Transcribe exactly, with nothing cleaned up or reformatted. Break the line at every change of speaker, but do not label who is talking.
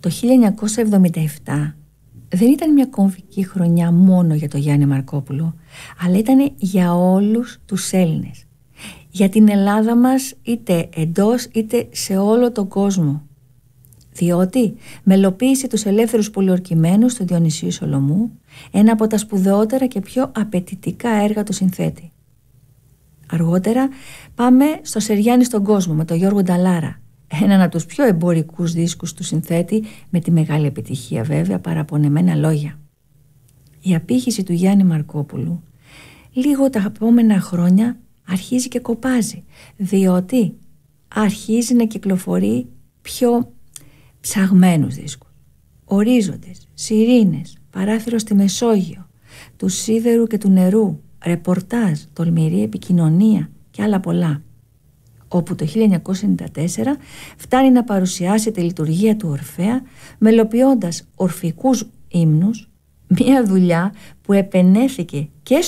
Το χίλια εννιακόσια εβδομήντα επτά δεν ήταν μια κομβική χρονιά μόνο για τον Γιάννη Μαρκόπουλο, αλλά ήταν για όλους τους Έλληνες. Για την Ελλάδα μας, είτε εντός είτε σε όλο τον κόσμο. Διότι μελοποίησε τους ελεύθερους πολιορκημένους του Διονυσίου Σολομού, ένα από τα σπουδαιότερα και πιο απαιτητικά έργα του συνθέτη. Αργότερα πάμε στο Σεριάννη στον κόσμο με τον Γιώργο Νταλάρα, έναν από τους πιο εμπορικούς δίσκους του συνθέτη, με τη μεγάλη επιτυχία βέβαια Παραπονεμένα λόγια. Η απήχηση του Γιάννη Μαρκόπουλου λίγο τα επόμενα χρόνια αρχίζει και κοπάζει, διότι αρχίζει να κυκλοφορεί πιο ψαγμένους δίσκους. Ορίζοντες, Σιρήνες, Παράθυρο στη Μεσόγειο, του Σίδερου και του Νερού, Ρεπορτάζ, Τολμηρή επικοινωνία και άλλα πολλά. Όπου το χίλια εννιακόσια ενενήντα τέσσερα φτάνει να παρουσιάσει τη λειτουργία του Ορφέα, μελοποιώντας ορφικούς ύμνους, μια δουλειά που επενέθηκε